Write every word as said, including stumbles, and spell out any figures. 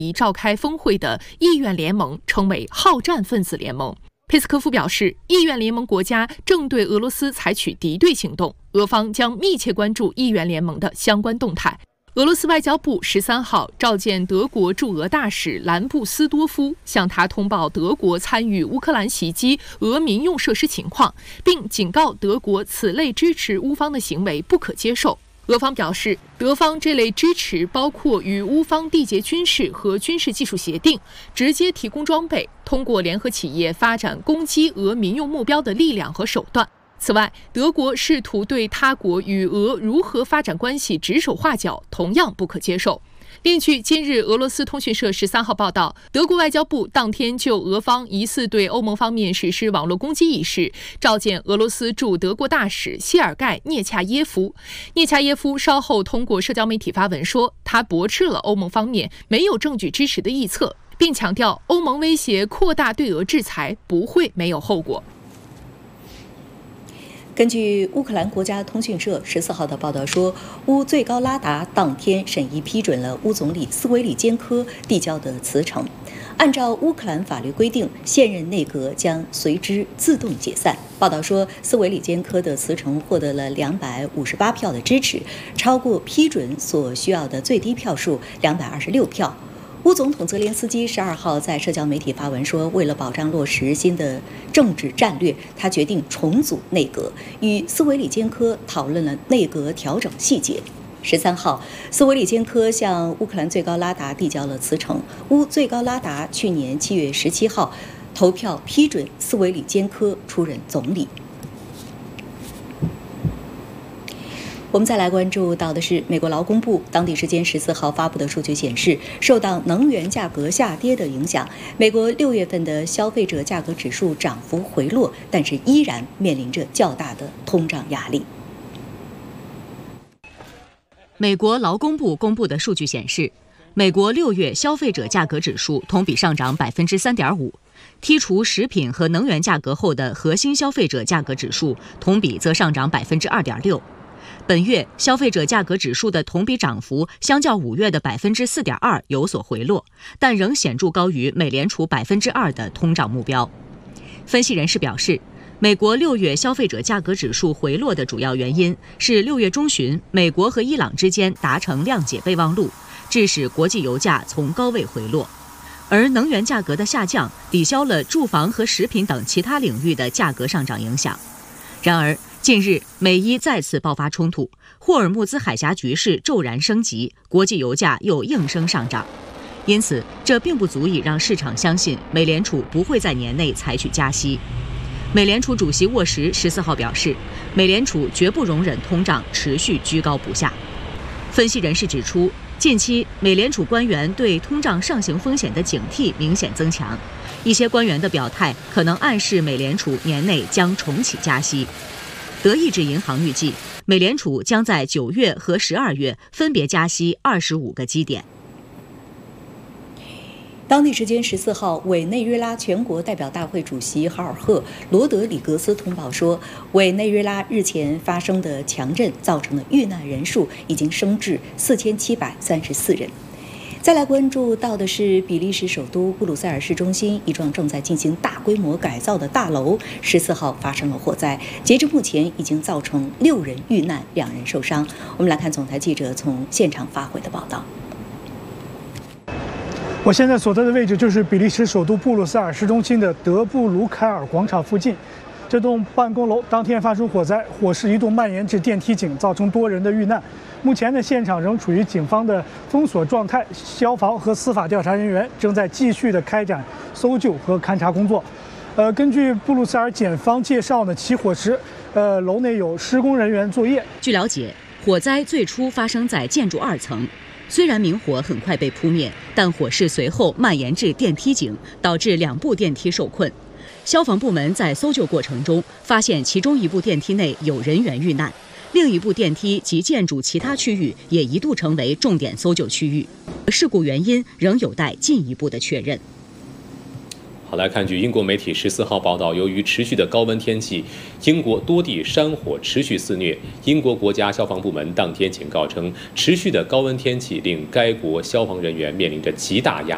已召开峰会的意愿联盟称为好战分子联盟。佩斯科夫表示，意愿联盟国家正对俄罗斯采取敌对行动，俄方将密切关注意愿联盟的相关动态。俄罗斯外交部十三号召见德国驻俄大使兰布斯多夫，向他通报德国参与乌克兰袭击俄民用设施情况，并警告德国此类支持乌方的行为不可接受。俄方表示，德方这类支持包括与乌方缔结军事和军事技术协定，直接提供装备，通过联合企业发展攻击俄民用目标的力量和手段。此外，德国试图对他国与俄如何发展关系指手画脚，同样不可接受。另据今日俄罗斯通讯社十三号报道，德国外交部当天就俄方疑似对欧盟方面实施网络攻击一事，召见俄罗斯驻德国大使谢尔盖·涅恰耶夫。涅恰耶夫稍后通过社交媒体发文说，他驳斥了欧盟方面没有证据支持的臆测，并强调欧盟威胁扩大对俄制裁不会没有后果。 根据乌克兰国家通讯社十四号的报道说，乌最高拉达当天审议批准了乌总理斯维里坚科递交的辞呈。按照乌克兰法律规定，现任内阁将随之自动解散。报道说，斯维里坚科的辞呈获得了两百五十八票的支持，超过批准所需要的最低票数两百二十六票。乌总统泽连斯基十二号在社交媒体发文说，为了保障落实新的政治战略，他决定重组内阁，与斯维里坚科讨论了内阁调整细节。十三号，斯维里坚科向乌克兰最高拉达递交了辞呈。乌最高拉达去年七月十七号投票批准斯维里坚科出任总理。我们再来关注到的是，美国劳工部当地时间十四号发布的数据显示，受到能源价格下跌的影响，美国六月份的消费者价格指数涨幅回落，但是依然面临着较大的通胀压力。 美国劳工部公布的数据显示，美国六月消费者价格指数同比上涨百分之三点五，剔除食品和能源价格后的核心消费者价格指数同比则上涨百分之二点六。本月消费者价格指数的同比涨幅相较五月的百分之四点二有所回落，但仍显著高于美联储百分之二的通胀目标。分析人士表示，美国六月消费者价格指数回落的主要原因是六月中旬美国和伊朗之间达成谅解备忘录，致使国际油价从高位回落，而能源价格的下降抵消了住房和食品等其他领域的价格上涨影响。然而近日，美伊再次爆发冲突，霍尔木兹海峡局势骤然升级，国际油价又应声上涨。因此，这并不足以让市场相信美联储不会在年内采取加息。美联储主席沃什十四号表示，美联储绝不容忍通胀持续居高不下。分析人士指出，近期美联储官员对通胀上行风险的警惕明显增强，一些官员的表态可能暗示美联储年内将重启加息。德意志银行预计，美联储将在九月和十二月分别加息二十五个基点。 当地时间十四号，委内瑞拉全国代表大会主席豪尔赫·罗德里格斯通报说，委内瑞拉日前发生的强震造成的遇难人数已经升至四千七百三十四人。再来关注到的是，比利时首都布鲁塞尔市中心一幢正在进行大规模改造的大楼十四号发生了火灾，截至目前已经造成六人遇难，两人受伤。我们来看总台记者从现场发回的报道。 我现在所在的位置就是比利时首都布鲁塞尔市中心的德布卢凯尔广场附近。这栋办公楼当天发生火灾，火势一度蔓延至电梯井，造成多人的遇难。目前的现场仍处于警方的封锁状态，消防和司法调查人员正在继续的开展搜救和勘查工作。呃，根据布鲁塞尔检方介绍呢，起火时，呃，楼内有施工人员作业。 据了解，火灾最初发生在建筑二层，虽然明火很快被扑灭，但火势随后蔓延至电梯井，导致两部电梯受困。消防部门在搜救过程中发现，其中一部电梯内有人员遇难，另一部电梯及建筑其他区域也一度成为重点搜救区域。事故原因仍有待进一步的确认。 好，来看据英国媒体十四号报道，由于持续的高温天气，英国多地山火持续肆虐。英国国家消防部门当天警告称，持续的高温天气令该国消防人员面临着极大压